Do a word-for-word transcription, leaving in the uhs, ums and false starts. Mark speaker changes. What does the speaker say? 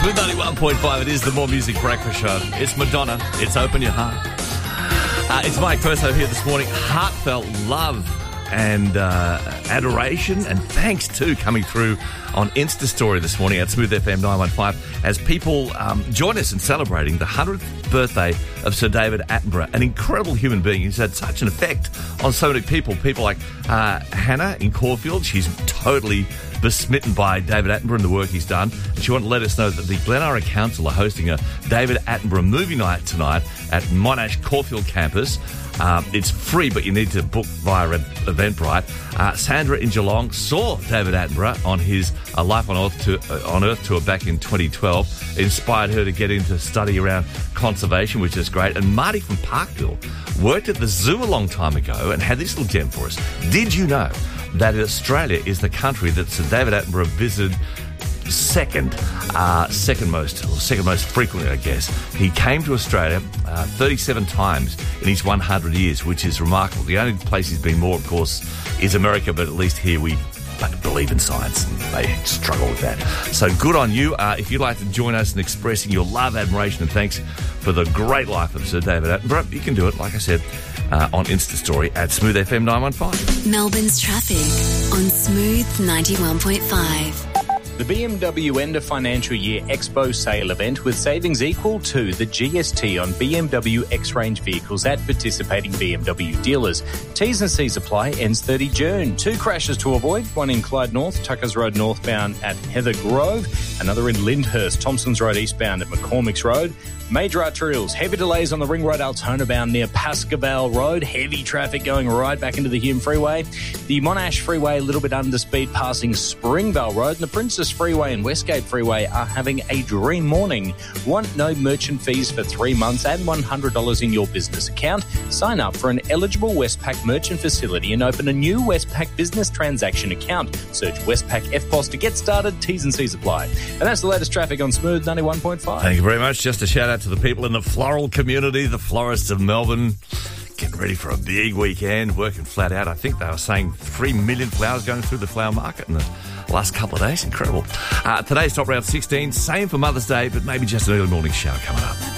Speaker 1: Smooth ninety-one point five, it is the More Music Breakfast Show. It's Madonna, it's Open Your Heart. Uh, it's Mike Perso here this morning. Heartfelt love and uh, adoration and thanks too coming through on Insta Story this morning at Smooth F M nine one five as people um, join us in celebrating the one hundredth birthday of Sir David Attenborough, an incredible human being who's had such an effect on so many people. People like uh, Hannah in Caulfield, she's totally besmitten by David Attenborough and the work he's done. And she wanted to let us know that the Glenara Council are hosting a David Attenborough movie night tonight at Monash Caulfield campus. Um, it's free, but you need to book via Eventbrite. Uh, Sandra in Geelong saw David Attenborough on his uh, Life on Earth, to, uh, on Earth tour back in twenty twelve. It inspired her to get into study around conservation, which is great. And Marty from Parkville worked at the zoo a long time ago and had this little gem for us. Did you know that Australia is the country that Sir David Attenborough visited second, uh, second most, or second most frequently, I guess. He came to Australia uh, thirty-seven times in his one hundred years, which is remarkable. The only place he's been more, of course, is America, but at least here we believe in science and they struggle with that. So good on you. Uh, if you'd like to join us in expressing your love, admiration and thanks for the great life of Sir David Attenborough, you can do it, like I said, uh, on Insta Story at Smooth F M nine one five.
Speaker 2: Melbourne's traffic on Smooth ninety-one point five.
Speaker 3: The B M W End of Financial Year Expo Sale event with savings equal to the G S T on B M W X-Range vehicles at participating B M W dealers. T's and C's apply, ends thirtieth of June. Two crashes to avoid, one in Clyde North, Tuckers Road northbound at Heather Grove, another in Lyndhurst, Thompsons Road eastbound at McCormick's Road. Major arterials, heavy delays on the Ring Road Altona bound near Pascoe Road. Heavy traffic going right back into the Hume Freeway. The Monash Freeway a little bit under speed passing Springvale Road. And the Princess Freeway and Westgate Freeway are having a dream morning. Want no merchant fees for three months and one hundred dollars in your business account? Sign up for an eligible Westpac merchant facility and open a new Westpac business transaction account. Search Westpac F P O S to get started. T's and C's apply. And that's the latest traffic on Smooth ninety-one point five.
Speaker 1: Thank you very much. Just a shout out to the people in the floral community, the florists of Melbourne, getting ready for a big weekend, working flat out. I think they were saying three million flowers going through the flower market in the last couple of days. Incredible. Uh, today's top round sixteen, same for Mother's Day, but maybe just an early morning shower coming up.